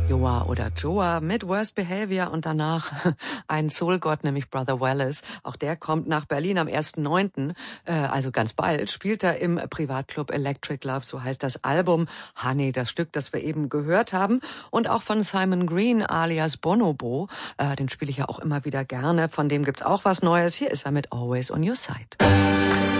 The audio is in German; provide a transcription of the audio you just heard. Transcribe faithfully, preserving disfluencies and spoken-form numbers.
Joa oder Joa mit Worst Behavior und danach ein Soulgott, nämlich Brother Wallace. Auch der kommt nach Berlin am ersten neunten Äh, also ganz bald, spielt er im Privatclub Electric Love, so heißt das Album. Honey, das Stück, das wir eben gehört haben. Und auch von Simon Green alias Bonobo, äh, den spiele ich ja auch immer wieder gerne. Von dem gibt's auch was Neues. Hier ist er mit Always on Your Side.